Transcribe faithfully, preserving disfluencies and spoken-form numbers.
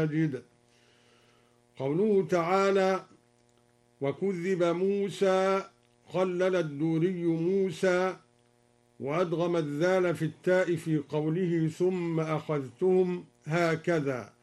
مجيد. قوله تعالى: وكذب موسى، خلل الدوري موسى، وأدغم الذال في التاء في قوله ثم أخذتهم هكذا،